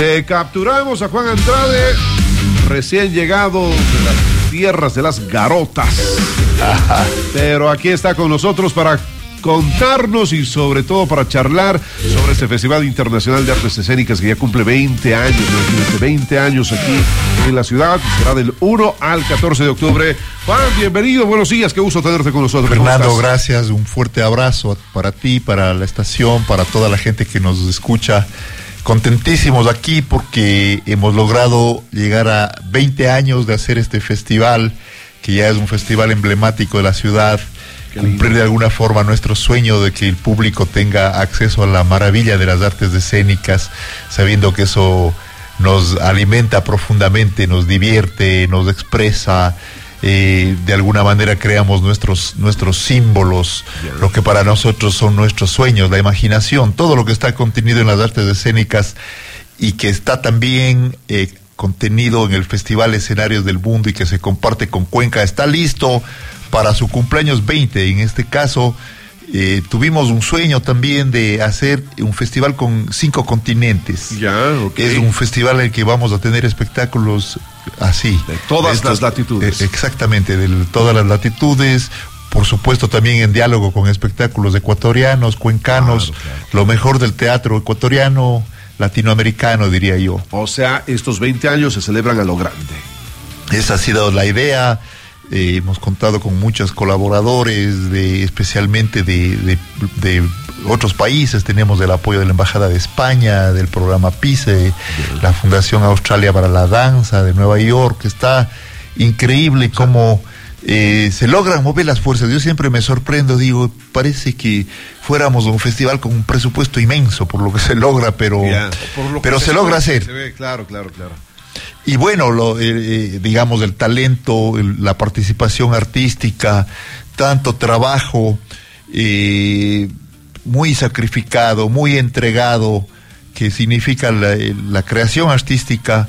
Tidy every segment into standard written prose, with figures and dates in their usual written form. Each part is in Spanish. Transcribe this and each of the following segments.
Le capturamos a Juan Andrade, recién llegado de las tierras de las garotas. Pero aquí está con nosotros para contarnos y sobre todo para charlar sobre este Festival Internacional de Artes Escénicas que ya cumple 20 años, 20 años aquí en la ciudad. Será del 1 al 14 de octubre. Juan, bienvenido, buenos días, qué gusto tenerte con nosotros. Fernando, gracias, un fuerte abrazo para ti, para la estación, para toda la gente que nos escucha. Contentísimos aquí porque hemos logrado llegar a 20 años de hacer este festival, que ya es un festival emblemático de la ciudad. Cumplir de alguna forma nuestro sueño de que el público tenga acceso a la maravilla de las artes escénicas, sabiendo que eso nos alimenta profundamente, nos divierte, nos expresa, de alguna manera creamos nuestros símbolos, lo que para nosotros son nuestros sueños, la imaginación, todo lo que está contenido en las artes escénicas y que está también contenido en el Festival Escenarios del Mundo y que se comparte con Cuenca, está listo para su cumpleaños 20. En este caso, tuvimos un sueño también de hacer un festival con 5 continentes. Es un festival en el que vamos a tener espectáculos así. De todas las latitudes. Exactamente, de todas las latitudes. Por supuesto, también en diálogo con espectáculos ecuatorianos, cuencanos, lo mejor del teatro ecuatoriano, latinoamericano, diría yo. O sea, estos 20 años se celebran a lo grande. Esa ha sido la idea. Hemos contado con muchos colaboradores, especialmente de otros países. Tenemos el apoyo de la Embajada de España, del programa PICE, la Fundación Australia para la Danza de Nueva York. Está increíble cómo se logran mover las fuerzas. Yo siempre me sorprendo, digo, parece que fuéramos un festival con un presupuesto inmenso por lo que se logra, pero se logra hacer. Se ve, claro. Y bueno, digamos, el talento, la participación artística, tanto trabajo, muy sacrificado, muy entregado, que significa la creación artística,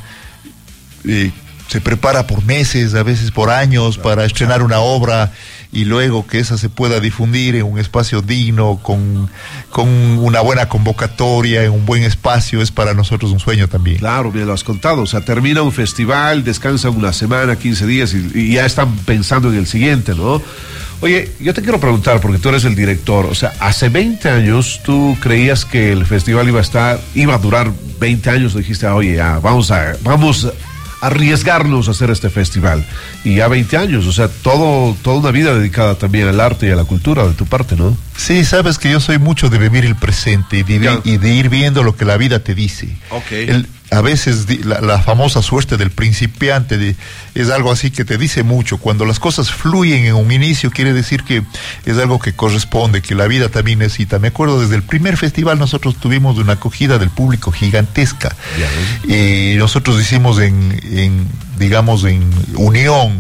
se prepara por meses, a veces por años, para estrenar una obra y luego que esa se pueda difundir en un espacio digno, con una buena convocatoria, en un buen espacio, es para nosotros un sueño también. Claro, bien lo has contado, o sea, termina un festival, descansa una semana, 15 días y ya están pensando en el siguiente, ¿no? Oye, yo te quiero preguntar, porque tú eres el director, o sea, hace 20 años tú creías que el festival iba a durar 20 años, dijiste, oye, ya, vamos a arriesgarnos a hacer este festival, y ya 20 años, o sea, toda una vida dedicada también al arte y a la cultura de tu parte, ¿no? Sí, sabes que yo soy mucho de vivir el presente y de ir viendo lo que la vida te dice. A veces la famosa suerte del principiante es algo así que te dice mucho. Cuando las cosas fluyen en un inicio, quiere decir que es algo que corresponde, que la vida también necesita. Me acuerdo, desde el primer festival nosotros tuvimos una acogida del público gigantesca. Nosotros hicimos digamos, en unión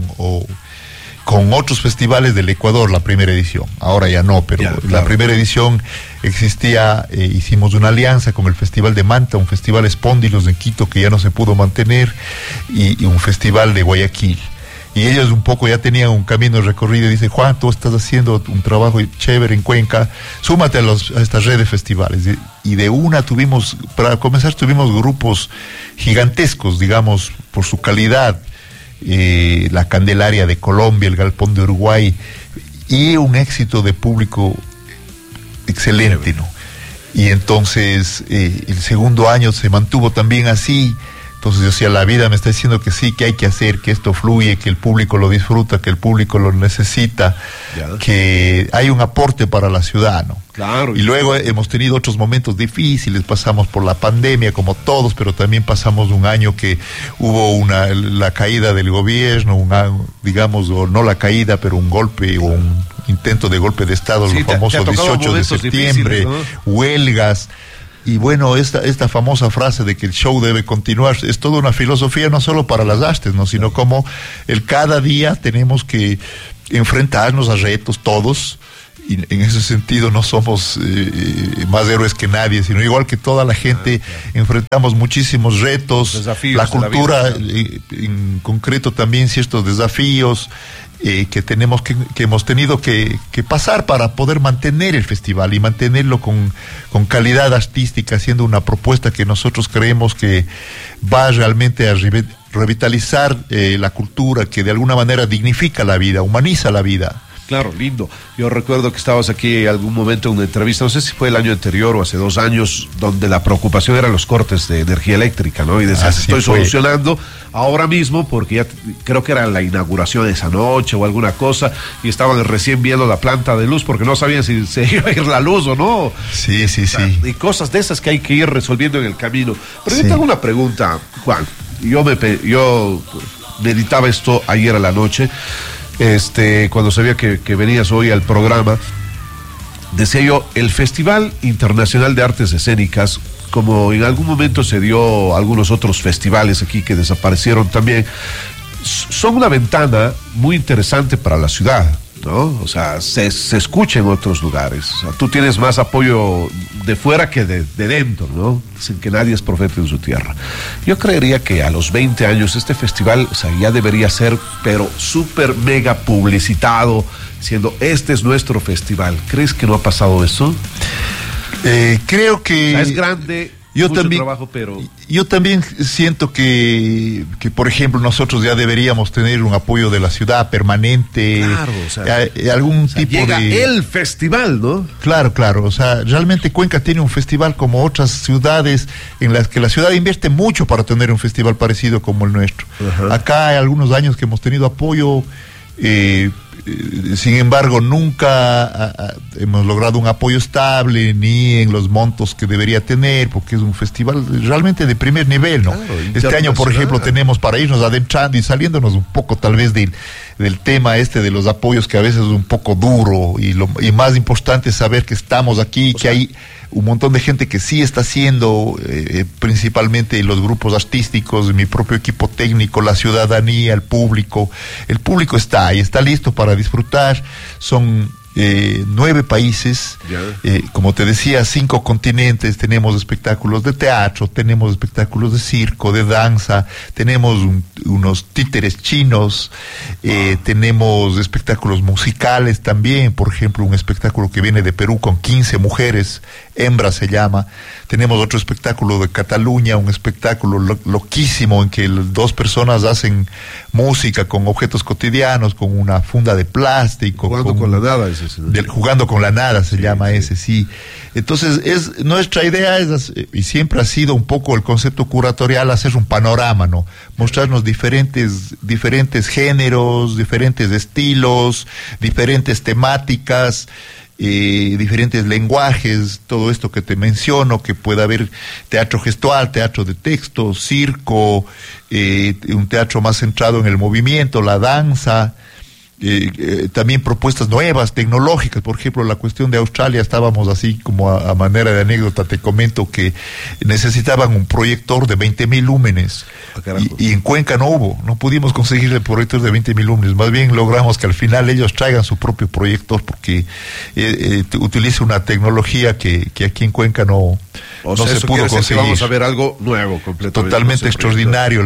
con otros festivales del Ecuador, la primera edición. Ahora ya no, pero la primera edición existía, hicimos una alianza con el Festival de Manta, un festival Espóndilos en Quito que ya no se pudo mantener, y un festival de Guayaquil. Y ellos un poco ya tenían un camino recorrido y dicen, Juan, tú estás haciendo un trabajo chévere en Cuenca, súmate a esta red de festivales. Y de una para comenzar tuvimos grupos gigantescos, digamos, por su calidad. La Candelaria de Colombia, el Galpón de Uruguay, y un éxito de público excelente, ¿no? Y entonces el segundo año se mantuvo también así. Entonces yo decía, la vida me está diciendo que sí, que hay que hacer, que esto fluye, que el público lo disfruta, que el público lo necesita, que hay un aporte para la ciudad, ¿no? Claro. Y luego hemos tenido otros momentos difíciles, pasamos por la pandemia como todos, pero también pasamos un año que hubo la caída del gobierno, digamos, o no la caída, pero un golpe o un intento de golpe de Estado, los famosos 18 de septiembre, ¿no? Huelgas. Y bueno, esta famosa frase de que el show debe continuar es toda una filosofía, no solo para las artes, ¿no? Sino como cada día tenemos que enfrentarnos a retos todos, y en ese sentido no somos más héroes que nadie, sino igual que toda la gente enfrentamos muchísimos retos, la cultura en concreto también ciertos desafíos, que hemos tenido que pasar para poder mantener el festival y mantenerlo con calidad artística, siendo una propuesta que nosotros creemos que va realmente a revitalizar la cultura, que de alguna manera dignifica la vida, humaniza la vida. Claro, lindo. Yo recuerdo que estabas aquí en algún momento en una entrevista, no sé si fue el año anterior o hace 2 años, donde la preocupación eran los cortes de energía eléctrica, ¿no? Y decías, estoy solucionando ahora mismo, porque ya creo que era la inauguración de esa noche o alguna cosa, y estaban recién viendo la planta de luz porque no sabían si se iba a ir la luz o no. Sí. Y cosas de esas que hay que ir resolviendo en el camino. Pero yo tengo una pregunta, Juan. Yo meditaba esto ayer a la noche. Cuando sabía que venías hoy al programa, decía yo, el Festival Internacional de Artes Escénicas, como en algún momento se dio algunos otros festivales aquí que desaparecieron también, son una ventana muy interesante para la ciudad, ¿no? O sea, se escucha en otros lugares. O sea, tú tienes más apoyo de fuera que de dentro, ¿no? Sin que nadie es profeta en su tierra. Yo creería que a los 20 años este festival, o sea, ya debería ser, pero súper mega publicitado, siendo este es nuestro festival. ¿Crees que no ha pasado eso? Creo que... O sea, es grande... Yo también siento que, por ejemplo, nosotros ya deberíamos tener un apoyo de la ciudad permanente. Claro, o sea, algún tipo llega de... el festival, ¿no? Claro, o sea, realmente Cuenca tiene un festival como otras ciudades en las que la ciudad invierte mucho para tener un festival parecido como el nuestro. Uh-huh. Acá hay algunos años que hemos tenido apoyo, sin embargo, nunca hemos logrado un apoyo estable ni en los montos que debería tener, porque es un festival realmente de primer nivel, ¿no? Claro, este año, por ejemplo, tenemos, para irnos adentrando y saliéndonos un poco tal vez del tema de los apoyos, que a veces es un poco duro, y más importante es saber que estamos aquí, que hay un montón de gente que sí está haciendo, principalmente los grupos artísticos, mi propio equipo técnico, la ciudadanía, el público está ahí, está listo para disfrutar. Son 9 países, como te decía, 5 continentes. Tenemos espectáculos de teatro, tenemos espectáculos de circo, de danza, tenemos unos títeres chinos, tenemos espectáculos musicales también, por ejemplo, un espectáculo que viene de Perú con 15 mujeres, Hembra se llama. Tenemos otro espectáculo de Cataluña, un espectáculo loquísimo en que 2 personas hacen música con objetos cotidianos, con una funda de plástico. Jugando con la nada, Jugando con la nada se llama ese, sí. Entonces, nuestra idea y siempre ha sido un poco el concepto curatorial, hacer un panorama, ¿no? Mostrarnos diferentes géneros, diferentes estilos, diferentes temáticas, diferentes lenguajes, todo esto que te menciono, que pueda haber teatro gestual, teatro de texto, circo, un teatro más centrado en el movimiento, la danza, también propuestas nuevas, tecnológicas. Por ejemplo, la cuestión de Australia, estábamos así como a manera de anécdota, te comento que necesitaban un proyector de 20.000 lúmenes, y en Cuenca no pudimos conseguir el proyector de 20.000 lúmenes. Más bien logramos que al final ellos traigan su propio proyector, porque utiliza una tecnología que aquí en Cuenca no se pudo conseguir. Vamos a ver algo nuevo, completamente. Totalmente extraordinario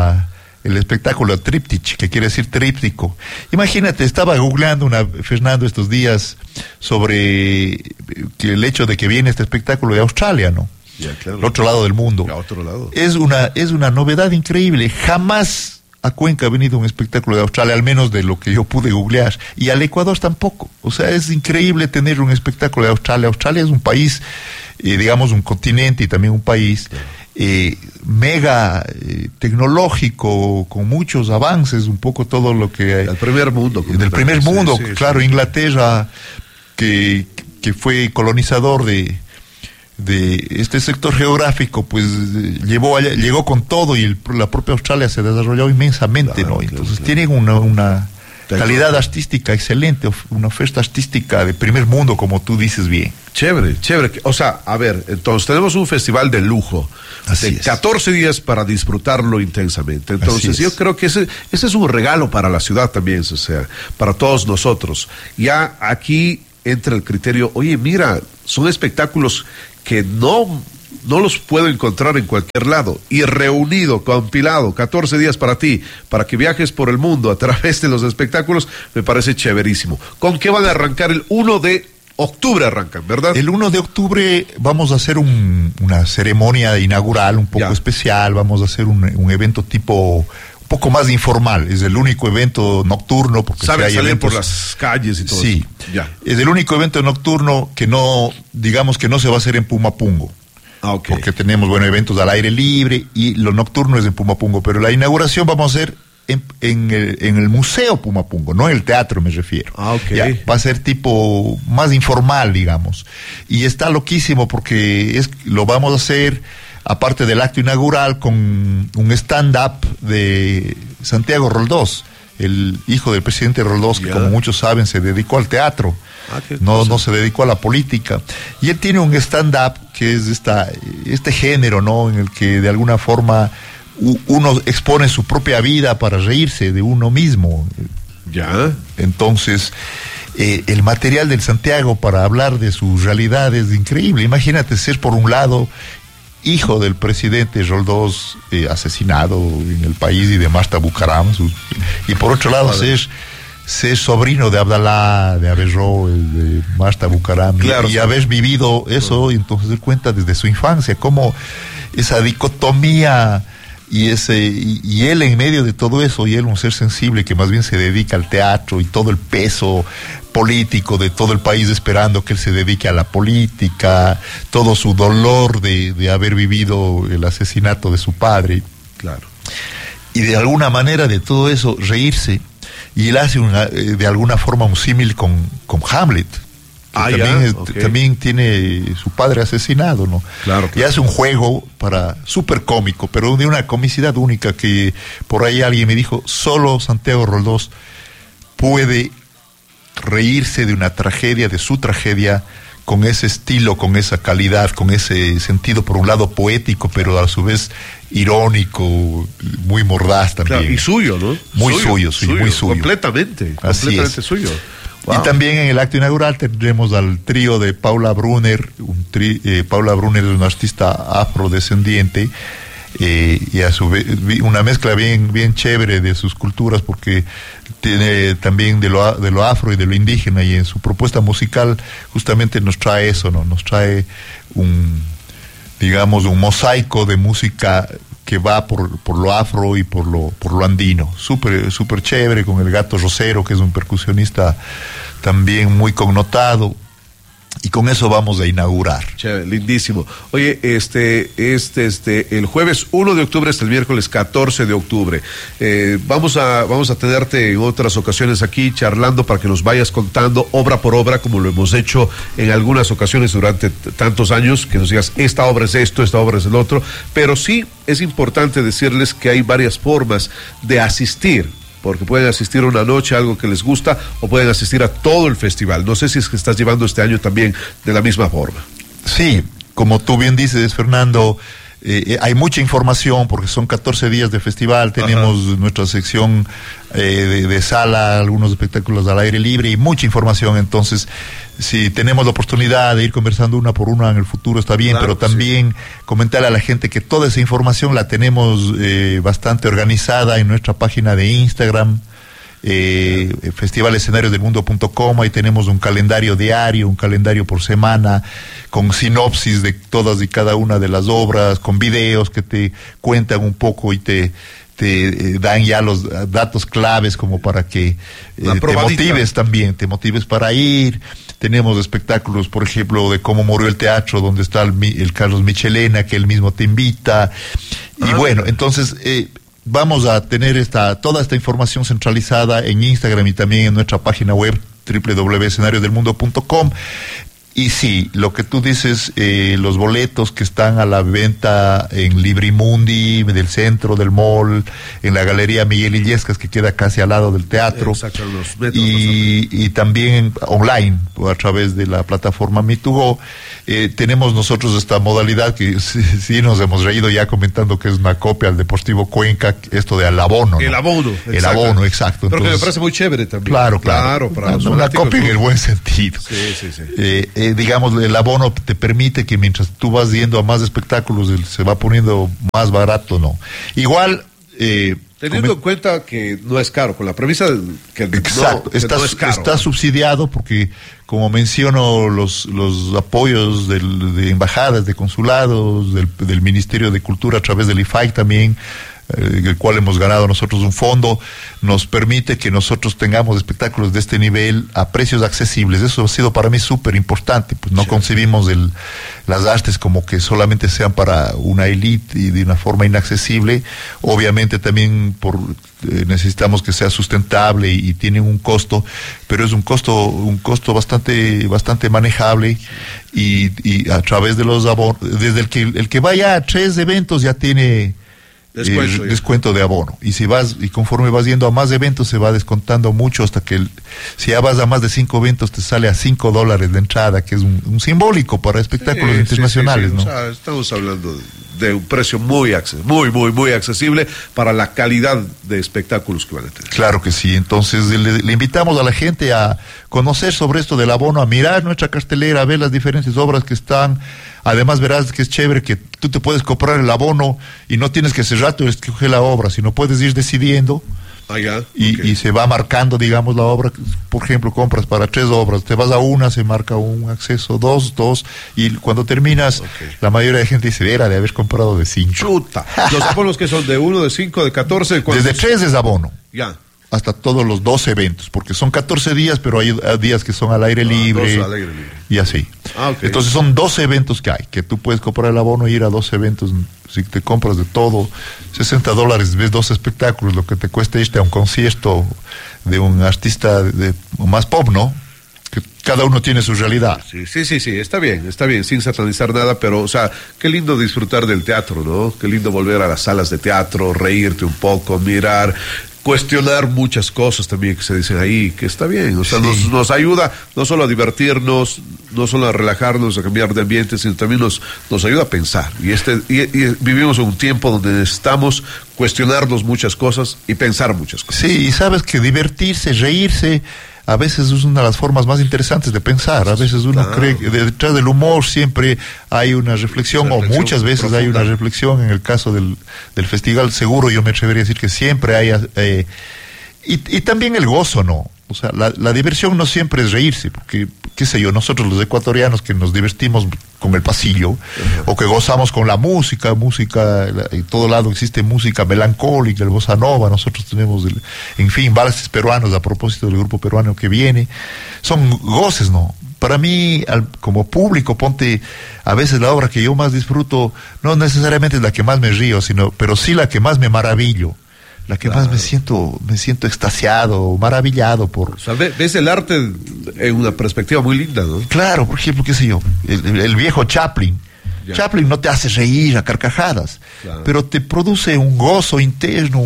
el espectáculo Triptych, que quiere decir tríptico. Imagínate, estaba googleando Fernando estos días sobre el hecho de que viene este espectáculo de Australia, ¿no? Ya, claro. El otro lado del mundo. Otro lado. Es una novedad increíble. Jamás a Cuenca ha venido un espectáculo de Australia, al menos de lo que yo pude googlear, y al Ecuador tampoco. O sea, es increíble tener un espectáculo de Australia. Australia es un país, digamos, un continente y también un país mega tecnológico, con muchos avances, un poco todo lo que hay. Del primer mundo. Sí, claro, sí. Inglaterra, que fue colonizador de este sector geográfico, pues llegó con todo, y la propia Australia se desarrolló inmensamente, claro, ¿no? Entonces tienen una calidad artística excelente, una oferta artística de primer mundo, como tú dices bien. Chévere. O sea, a ver, entonces tenemos un festival de lujo, de 14 días para disfrutarlo intensamente. Entonces yo creo que ese es un regalo para la ciudad también, o sea, para todos nosotros. Ya aquí entra el criterio, oye, mira, son espectáculos que no no los puedo encontrar en cualquier lado. Y reunido, compilado, 14 días para ti, para que viajes por el mundo a través de los espectáculos, me parece chéverísimo. ¿Con qué van a arrancar el 1 de octubre arrancan, ¿verdad? El 1 de octubre vamos a hacer una ceremonia inaugural un poco especial, vamos a hacer un evento tipo un poco más informal, es el único evento nocturno porque saben salir eventos por las calles y todo. Sí, ya. Es el único evento nocturno que no, digamos que no se va a hacer en Pumapungo. Okay. Porque tenemos, eventos al aire libre y lo nocturno es en Pumapungo, pero la inauguración vamos a hacer en el Museo Pumapungo, no en el teatro me refiero. Okay. Ya, va a ser tipo más informal, digamos. Y está loquísimo porque lo vamos a hacer, aparte del acto inaugural, con un stand-up de Santiago Roldós, el hijo del presidente Roldós, que como muchos saben se dedicó al teatro. No se dedicó a la política. Y él tiene un stand-up que es este género, ¿no? En el que de alguna forma uno expone su propia vida para reírse de uno mismo. Ya. Entonces, el material del Santiago para hablar de su realidad es increíble. Imagínate ser, por un lado, hijo del presidente Roldós, asesinado en el país y de Marta Bucaram, y por otro lado ser sobrino de Abdalá, de Averroes, de Marta Bucaram, claro, y haber vivido eso, y entonces él cuenta desde su infancia cómo esa dicotomía y él en medio de todo eso, y él un ser sensible que más bien se dedica al teatro y todo el peso político de todo el país esperando que él se dedique a la política, todo su dolor de haber vivido el asesinato de su padre. Claro. Y de alguna manera de todo eso reírse, y él hace de alguna forma un símil con Hamlet. También tiene su padre asesinado, ¿no? Claro. Y hace un juego súper cómico, pero de una comicidad única que por ahí alguien me dijo, solo Santiago Roldós puede reírse de una tragedia, de su tragedia, con ese estilo, con esa calidad, con ese sentido por un lado poético, pero a su vez irónico, muy mordaz también. Claro, y suyo, ¿no? Muy suyo. Completamente suyo. Wow. Y también en el acto inaugural tendremos al trío de Paula Brunner. Paula Brunner es una artista afrodescendiente, y a su vez una mezcla bien chévere de sus culturas, porque tiene también de lo afro y de lo indígena, y en su propuesta musical justamente nos trae eso, ¿no? Nos trae un mosaico de música que va por lo afro y por lo andino, súper chévere, con el Gato Rosero, que es un percusionista también muy connotado, y con eso vamos a inaugurar. Chévere, lindísimo. Oye, el jueves 1 de octubre hasta el miércoles 14 de octubre. Vamos a tenerte en otras ocasiones aquí charlando para que nos vayas contando obra por obra, como lo hemos hecho en algunas ocasiones durante tantos años, que nos digas, esta obra es esto, esta obra es el otro, pero sí es importante decirles que hay varias formas de asistir, porque pueden asistir una noche a algo que les gusta o pueden asistir a todo el festival. No sé si es que estás llevando este año también de la misma forma. Sí, como tú bien dices, Fernando, hay mucha información porque son 14 días de festival, tenemos nuestra sección de sala, algunos espectáculos al aire libre y mucha información. Entonces, si tenemos la oportunidad de ir conversando una por una en el futuro está bien, claro, pero también comentarle a la gente que toda esa información la tenemos bastante organizada en nuestra página de Instagram, festivalescenariosdelmundo.com. Ahí tenemos un calendario diario, un calendario por semana, con sinopsis de todas y cada una de las obras, con videos que te cuentan un poco y te dan ya los datos claves como para que te motives para ir. Tenemos espectáculos, por ejemplo, de cómo murió el teatro, donde está el Carlos Michelena, que él mismo te invita. Y bueno, entonces vamos a tener toda esta información centralizada en Instagram y también en nuestra página web www.escenariosdelmundo.com. Y sí, lo que tú dices, los boletos que están a la venta en Librimundi, del centro del mall, en la Galería Miguel Illescas, que queda casi al lado del teatro, exacto, los metros, y también online, a través de la plataforma Me2Go. Tenemos nosotros esta modalidad que sí nos hemos reído ya comentando que es una copia al Deportivo Cuenca, esto de al abono, ¿no? El abono, exacto. Pero entonces, que me parece muy chévere también. Claro. Para una copia en el buen sentido. Sí. digamos, el abono te permite que mientras tú vas yendo a más espectáculos se va poniendo más barato, ¿no? Igual... teniendo en cuenta que no es caro, con la premisa de que exacto, no es caro. Está subsidiado porque, como menciono, los apoyos de embajadas, de consulados, del Ministerio de Cultura a través del IFAI también, el cual hemos ganado nosotros un fondo, nos permite que nosotros tengamos espectáculos de este nivel a precios accesibles. Eso ha sido para mí súper importante, pues no concebimos las artes como que solamente sean para una élite y de una forma inaccesible. Obviamente también necesitamos que sea sustentable y tienen un costo, pero es un costo bastante manejable y a través de los abonos, desde el que vaya a 3 eventos ya tiene descuento de abono, y conforme vas yendo a más eventos se va descontando mucho hasta que si ya vas a más de 5 eventos te sale a $5 de entrada, que es un simbólico para espectáculos internacionales, ¿no? O sea, estamos hablando de un precio muy accesible para la calidad de espectáculos que van a tener. Claro que sí. Entonces le invitamos a la gente a conocer sobre esto del abono, a mirar nuestra cartelera, a ver las diferentes obras que están. Además verás que es chévere que tú te puedes comprar el abono y no tienes que cerrar tú escoger la obra, sino puedes ir decidiendo. Y se va marcando, digamos, la obra. Por ejemplo, compras para 3 obras, te vas a una, se marca un acceso, dos, y cuando terminas, la mayoría de gente dice, era de haber comprado de 5. Chuta. Los abonos que son de 1, de 5, de 14. Desde 3 es abono. Ya. Hasta todos los 12 eventos, porque son 14 días, pero hay días que son al aire libre, y así. Entonces son 12 eventos que tú puedes comprar el abono y ir a 12 eventos. Si te compras de todo, $60, ves 2 espectáculos, lo que te cuesta irte a un concierto de un artista de más pop, ¿no? Que cada uno tiene su realidad. Sí, está bien, sin satanizar nada, pero, o sea, qué lindo disfrutar del teatro, ¿no? Qué lindo volver a las salas de teatro, reírte un poco, mirar, cuestionar muchas cosas también que se dicen ahí, que está bien, o sea, nos ayuda no solo a divertirnos, no solo a relajarnos, a cambiar de ambiente, sino también nos ayuda a pensar, y vivimos en un tiempo donde necesitamos cuestionarnos muchas cosas y pensar muchas cosas. Sí, y sabes que divertirse, reírse, a veces es una de las formas más interesantes de pensar. A veces uno cree que detrás del humor siempre hay una reflexión, o muchas veces profunda. Hay una reflexión. En el caso del festival, seguro yo me atrevería a decir que siempre hay... y también el gozo, ¿no? O sea, la diversión no siempre es reírse, porque, qué sé yo, nosotros los ecuatorianos que nos divertimos con el pasillo, o que gozamos con la música, en todo lado existe música melancólica, el bossa nova, nosotros tenemos, en fin, valses peruanos, a propósito del grupo peruano que viene, son goces, ¿no? Para mí, como público, ponte, a veces la obra que yo más disfruto, no necesariamente es la que más me río, pero sí la que más me maravillo. La que más me siento extasiado, maravillado por... O sea, ves el arte en una perspectiva muy linda, ¿no? Claro, por ejemplo, qué sé yo, el viejo Chaplin. Ya. Chaplin no te hace reír a carcajadas, pero te produce un gozo interno,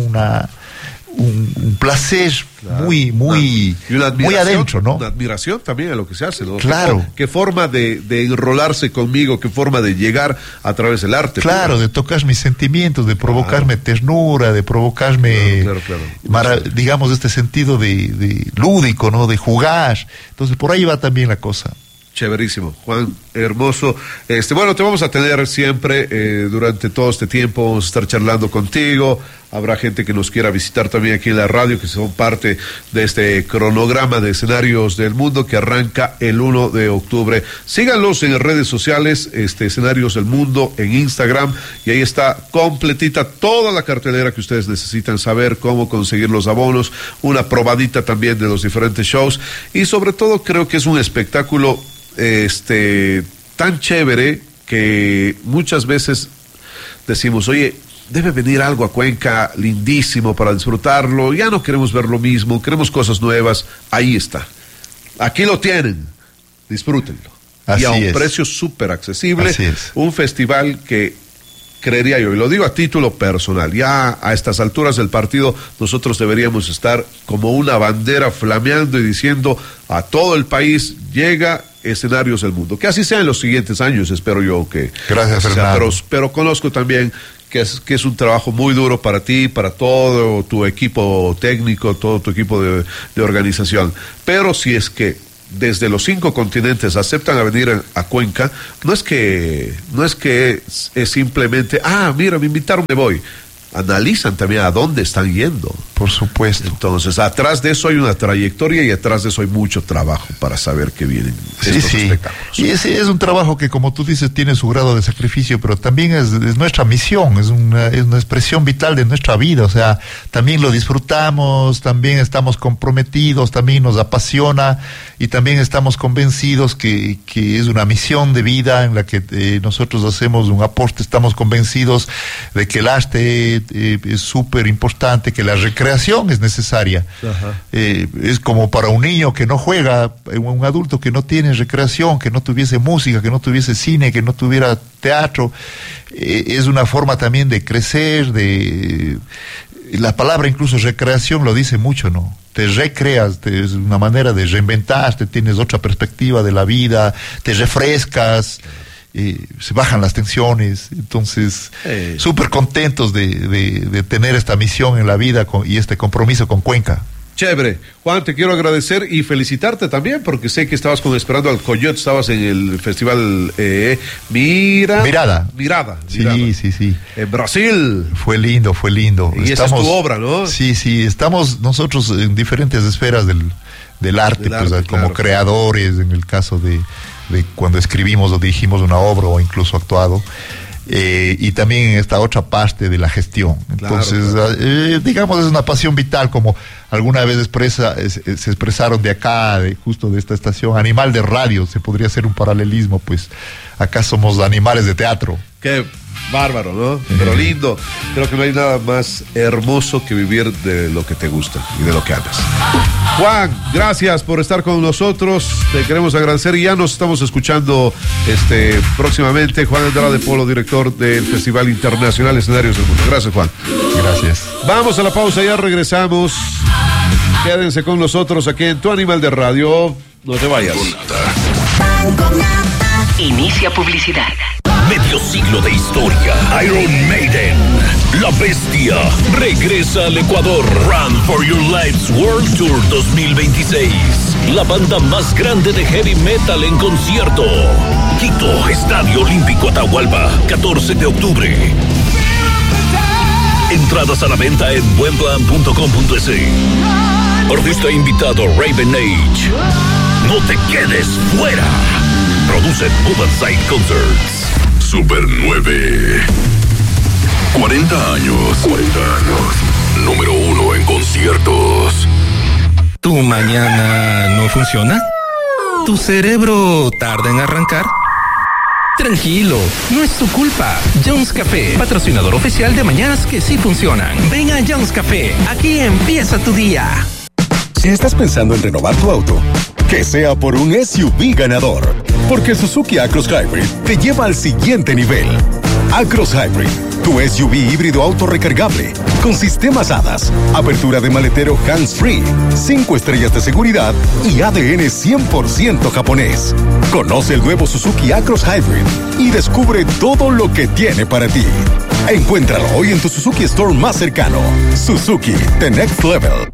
un placer muy adentro, ¿no? Una admiración también a lo que se hace, ¿no? Claro. Qué forma de enrolarse conmigo, qué forma de llegar a través del arte. Claro, de tocar mis sentimientos, de provocarme ternura, de provocarme, digamos, este sentido de lúdico, ¿no? De jugar. Entonces, por ahí va también la cosa. Chéverísimo, Juan, hermoso. Bueno, te vamos a tener siempre durante todo este tiempo, vamos a estar charlando contigo. Habrá gente que nos quiera visitar también aquí en la radio, que son parte de este cronograma de escenarios del mundo que arranca el 1 de octubre. Síganlos en las redes sociales, Escenarios del Mundo, en Instagram, y ahí está completita toda la cartelera que ustedes necesitan saber, cómo conseguir los abonos, una probadita también de los diferentes shows, y sobre todo creo que es un espectáculo tan chévere que muchas veces decimos, oye, debe venir algo a Cuenca lindísimo para disfrutarlo, ya no queremos ver lo mismo, queremos cosas nuevas. Ahí está, aquí lo tienen, disfrútenlo. Así y a un es. precio súper accesible. Así es. Un festival que, creería yo, y lo digo a título personal, ya a estas alturas del partido nosotros deberíamos estar como una bandera flameando y diciendo a todo el país, llega Escenarios del Mundo, que así sea en los siguientes años, espero yo que... Gracias, Fernando. Pero conozco también que es un trabajo muy duro para ti, para todo tu equipo técnico, todo tu equipo de organización. Pero si es que desde los 5 continentes aceptan a venir a Cuenca, no es que es simplemente, mira, me invitaron, me voy. Analizan también a dónde están yendo. Por supuesto. Entonces, atrás de eso hay una trayectoria y atrás de eso hay mucho trabajo para saber que vienen estos espectáculos. Y ese es un trabajo que, como tú dices, tiene su grado de sacrificio, pero también es nuestra misión, es una expresión vital de nuestra vida. O sea, también lo disfrutamos, también estamos comprometidos, también nos apasiona y también estamos convencidos que es una misión de vida en la que nosotros hacemos un aporte. Estamos convencidos de que el arte es súper importante, que la recreación es necesaria. Es como para un niño que no juega, un adulto que no tiene recreación, que no tuviese música, que no tuviese cine, que no tuviera teatro. Es una forma también de crecer, la palabra incluso recreación lo dice mucho, ¿no? Te recreas, es una manera de reinventarte, tienes otra perspectiva de la vida, te refrescas. Se bajan las tensiones, entonces súper contentos de tener esta misión en la vida y este compromiso con Cuenca. Chévere. Juan, te quiero agradecer y felicitarte también, porque sé que estabas esperando al Coyote, estabas en el festival Mirada. Sí. En Brasil. Fue lindo. Y esa es tu obra, ¿no? Sí, estamos nosotros en diferentes esferas del arte, como creadores, en el caso de cuando escribimos o dirigimos una obra o incluso actuado, y también en esta otra parte de la gestión. Entonces, digamos, es una pasión vital, como alguna vez se expresaron de acá, justo de esta estación, animal de radio, se podría hacer un paralelismo, pues acá somos animales de teatro. Qué bárbaro, ¿no? Pero lindo. Creo que no hay nada más hermoso que vivir de lo que te gusta y de lo que amas. Juan, gracias por estar con nosotros. Te queremos agradecer y ya nos estamos escuchando próximamente. Juan Andrade Polo, director del Festival Internacional Escenarios del Mundo. Gracias, Juan. Gracias. Vamos a la pausa, ya regresamos. Quédense con nosotros aquí en Tu Animal de Radio. No te vayas. Inicia publicidad. Medio siglo de historia. Iron Maiden, La Bestia, regresa al Ecuador. Run for Your Life's World Tour 2026. La banda más grande de heavy metal en concierto. Quito, Estadio Olímpico Atahualpa, 14 de octubre. Entradas a la venta en buenplan.com.es. Artista invitado Raven Age. No te quedes fuera. Produce Oversight Concerts. Super 9. 40 años. Número 1 en conciertos. ¿Tu mañana no funciona? ¿Tu cerebro tarda en arrancar? Tranquilo, no es tu culpa. Jones Café, patrocinador oficial de mañanas que sí funcionan. Ven a Jones Café, aquí empieza tu día. Si estás pensando en renovar tu auto, que sea por un SUV ganador, porque el Suzuki Acros Hybrid te lleva al siguiente nivel. Acros Hybrid, tu SUV híbrido auto recargable, con sistemas ADAS, apertura de maletero hands-free, 5 estrellas de seguridad y ADN 100% japonés. Conoce el nuevo Suzuki Acros Hybrid y descubre todo lo que tiene para ti. Encuéntralo hoy en tu Suzuki Store más cercano. Suzuki, the next level.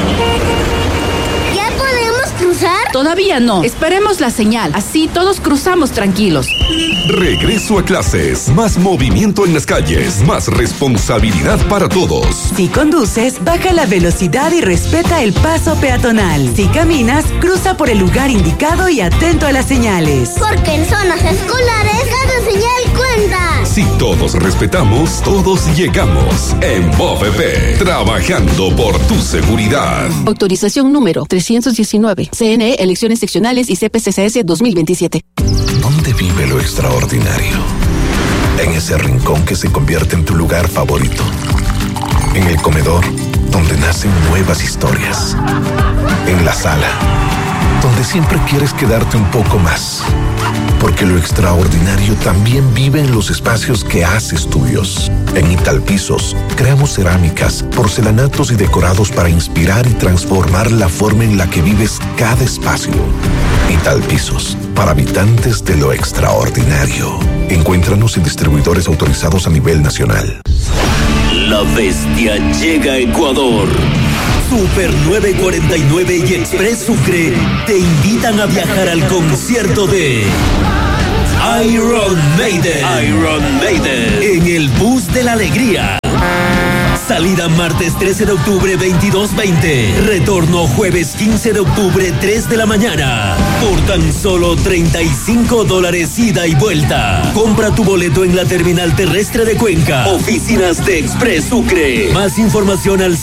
Todavía no. Esperemos la señal. Así todos cruzamos tranquilos. Regreso a clases. Más movimiento en las calles. Más responsabilidad para todos. Si conduces, baja la velocidad y respeta el paso peatonal. Si caminas, cruza por el lugar indicado y atento a las señales. Porque en zonas escolares, cada señal cuenta. Si todos respetamos, todos llegamos. En BOVP, trabajando por tu seguridad. Autorización número 319. CNE, elecciones seccionales y CPCCS 2027. ¿Dónde vive lo extraordinario? En ese rincón que se convierte en tu lugar favorito. En el comedor, donde nacen nuevas historias. En la sala, donde siempre quieres quedarte un poco más. Porque lo extraordinario también vive en los espacios que haces tuyos. En Italpisos, creamos cerámicas, porcelanatos y decorados para inspirar y transformar la forma en la que vives cada espacio. Italpisos, para habitantes de lo extraordinario. Encuéntranos en distribuidores autorizados a nivel nacional. La Bestia llega a Ecuador. Super 949 y Express Sucre te invitan a viajar al concierto de Iron Maiden en el Bus de la Alegría. Salida martes 13 de octubre 22:20. Retorno jueves 15 de octubre 3 de la mañana. Por tan solo $35 ida y vuelta. Compra tu boleto en la terminal terrestre de Cuenca. Oficinas de Express Sucre. Más información al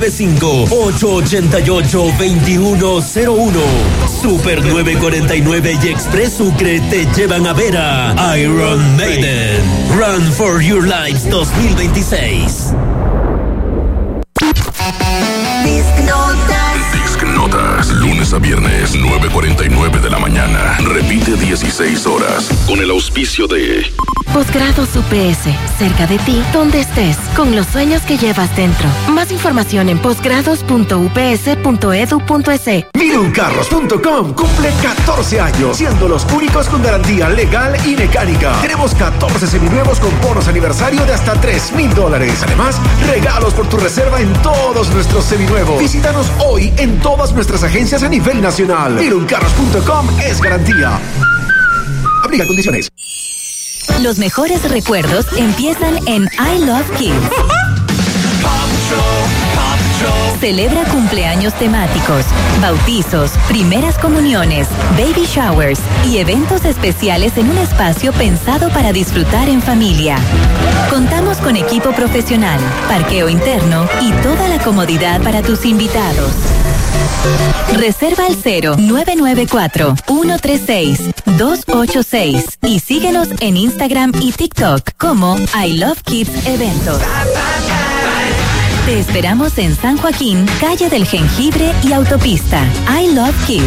095-888-2101. Super 949 y Express Sucre te llevan a ver a Iron Maiden. Run for Your Lives 2026. Disc Notas, lunes a viernes, 9:49 de la mañana. Repite 16 horas. Con el auspicio de Posgrados UPS, cerca de ti, donde estés, con los sueños que llevas dentro. Más información en posgrados.ups.edu.es. Miluncarros.com cumple 14 años, siendo los únicos con garantía legal y mecánica. Tenemos 14 seminuevos con bonos aniversario de hasta $3,000. Además, regalos por tu reserva en todos nuestros seminuevos. Visítanos hoy en todas nuestras agencias a nivel nacional. Miluncarros.com es garantía. Aplica condiciones. Los mejores recuerdos empiezan en I Love Kids. Celebra cumpleaños temáticos, bautizos, primeras comuniones, baby showers y eventos especiales en un espacio pensado para disfrutar en familia. Contamos con equipo profesional, parqueo interno y toda la comodidad para tus invitados. Reserva al 0994-136-286 y síguenos en Instagram y TikTok como I Love Kids Eventos. Te esperamos en San Joaquín, calle del Jengibre y autopista. I Love Kids.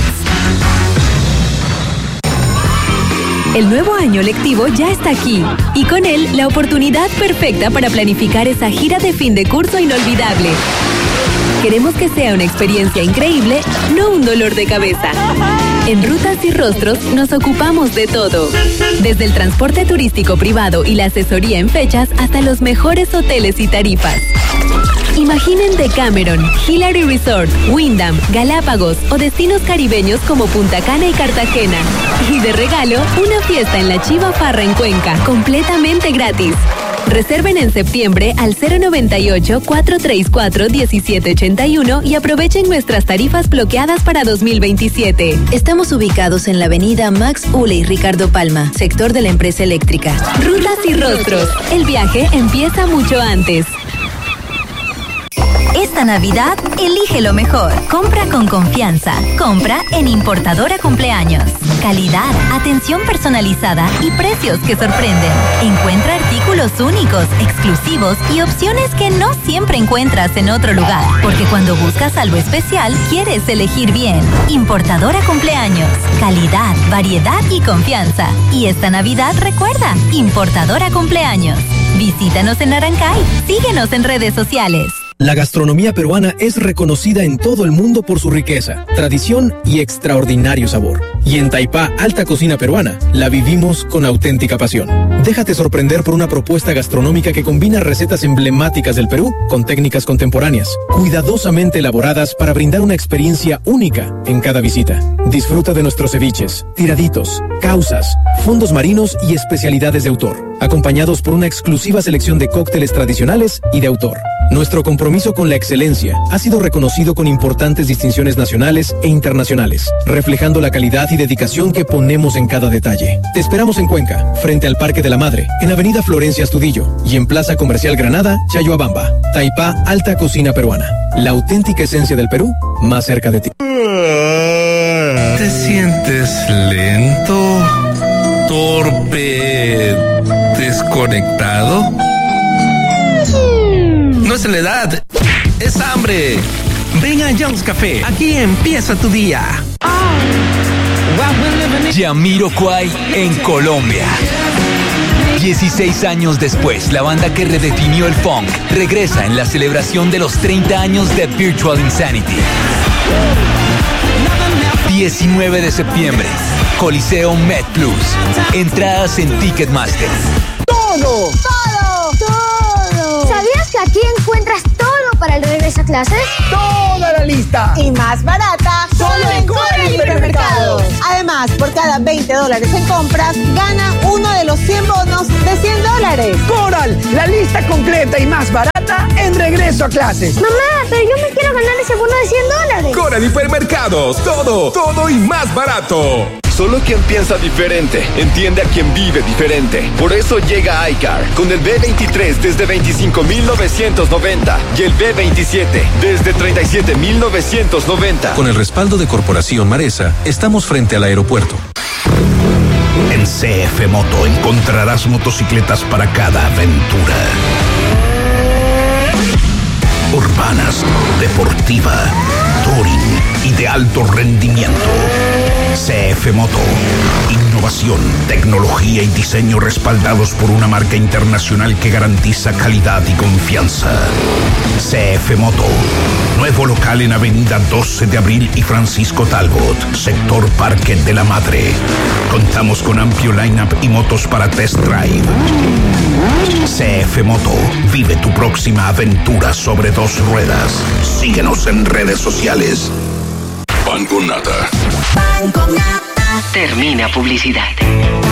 El nuevo año lectivo ya está aquí y con él la oportunidad perfecta para planificar esa gira de fin de curso inolvidable. Queremos que sea una experiencia increíble, no un dolor de cabeza. En Rutas y Rostros nos ocupamos de todo. Desde el transporte turístico privado y la asesoría en fechas hasta los mejores hoteles y tarifas. Imaginen Decameron, Hillary Resort, Wyndham, Galápagos o destinos caribeños como Punta Cana y Cartagena. Y de regalo, una fiesta en la Chiva Farra en Cuenca, completamente gratis. Reserven en septiembre al 098-434-1781 y aprovechen nuestras tarifas bloqueadas para 2027. Estamos ubicados en la avenida Max Ule y Ricardo Palma, sector de la empresa eléctrica. Rutas y Rostros. El viaje empieza mucho antes. Esta Navidad, elige lo mejor. Compra con confianza. Compra en Importadora Cumpleaños. Calidad, atención personalizada y precios que sorprenden. Encuentra artículos únicos, exclusivos y opciones que no siempre encuentras en otro lugar. Porque cuando buscas algo especial, quieres elegir bien. Importadora Cumpleaños. Calidad, variedad y confianza. Y esta Navidad, recuerda, Importadora Cumpleaños. Visítanos en Arancay. Síguenos en redes sociales. La gastronomía peruana es reconocida en todo el mundo por su riqueza, tradición y extraordinario sabor. Y en Taipá, Alta Cocina Peruana, la vivimos con auténtica pasión. Déjate sorprender por una propuesta gastronómica que combina recetas emblemáticas del Perú con técnicas contemporáneas, cuidadosamente elaboradas para brindar una experiencia única en cada visita. Disfruta de nuestros ceviches, tiraditos, causas, fondos marinos y especialidades de autor, acompañados por una exclusiva selección de cócteles tradicionales y de autor. Nuestro compromiso con la excelencia ha sido reconocido con importantes distinciones nacionales e internacionales, reflejando la calidad y dedicación que ponemos en cada detalle. Te esperamos en Cuenca, frente al Parque de la Madre, en Avenida Florencia Astudillo y en Plaza Comercial Granada, Chayoabamba. Taipá, Alta Cocina Peruana. La auténtica esencia del Perú, más cerca de ti. ¿Te sientes lento, torpe, desconectado? No es la edad, es hambre. Ven a Jones Café, aquí empieza tu día. Jamiroquai en Colombia. 16 años después, la banda que redefinió el funk regresa en la celebración de los 30 años de Virtual Insanity. 19 de septiembre, Coliseo MedPlus. Entradas en Ticketmaster. ¡Todo! ¿Sabías que aquí encuentras todo para el regreso a clase? clases? ¡Toda la lista! Y más barata, solo en Coral Hipermercados. Además, por cada $20 en compras, gana uno de los 100 bonos de $100. Coral, la lista completa y más barata en regreso a clases. Mamá, pero yo me quiero ganar ese bono de $100. Coral Hipermercados, todo y más barato. Solo quien piensa diferente entiende a quien vive diferente. Por eso llega iCar con el B23 desde 25,990 y el B27 desde 37,990. Con el respaldo de Corporación Maresa, estamos frente al aeropuerto. En CF Moto encontrarás motocicletas para cada aventura. Urbanas, deportiva, touring y de alto rendimiento. CF Moto. Innovación, tecnología y diseño respaldados por una marca internacional que garantiza calidad y confianza. CF Moto. Nuevo local en Avenida 12 de Abril y Francisco Talbot, sector Parque de la Madre. Contamos con amplio line-up y motos para test drive. CF Moto. Vive tu próxima aventura sobre 2 ruedas. Síguenos en redes sociales. Pan con nata. Termina publicidad.